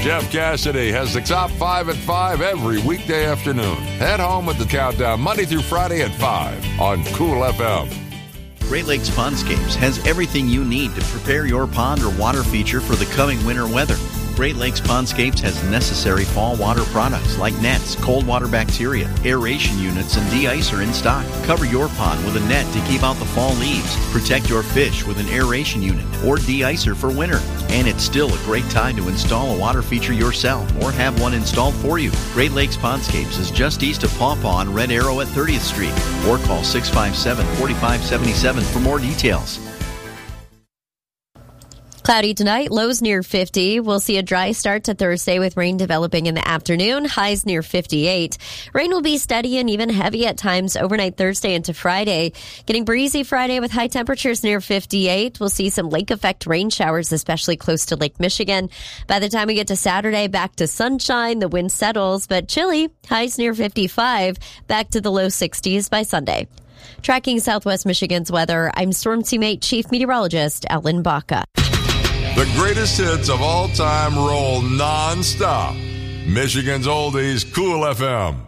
Jeff Cassidy has the top 5 at 5 every weekday afternoon. Head home with the countdown Monday through Friday at 5 on Cool FM. Great Lakes Pondscapes has everything you need to prepare your pond or water feature for the coming winter weather. Great Lakes Pondscapes has necessary fall water products like nets, cold water bacteria, aeration units, and de-icer in stock. Cover your pond with a net to keep out the fall leaves. Protect your fish with an aeration unit or de-icer for winter. And it's still a great time to install a water feature yourself or have one installed for you. Great Lakes Pondscapes is just east of Paw Paw on Red Arrow at 30th Street. Or call 657-4577 for more details. Cloudy tonight, lows near 50. We'll see a dry start to Thursday with rain developing in the afternoon, highs near 58. Rain will be steady and even heavy at times overnight Thursday into Friday. Getting breezy Friday with high temperatures near 58. We'll see some lake effect rain showers, especially close to Lake Michigan. By the time we get to Saturday, back to sunshine, the wind settles, but chilly, highs near 55, back to the low 60s by Sunday. Tracking Southwest Michigan's weather, I'm Storm Teammate Chief Meteorologist Ellen Baca. The greatest hits of all time roll non-stop. Michigan's Oldies, Cool FM.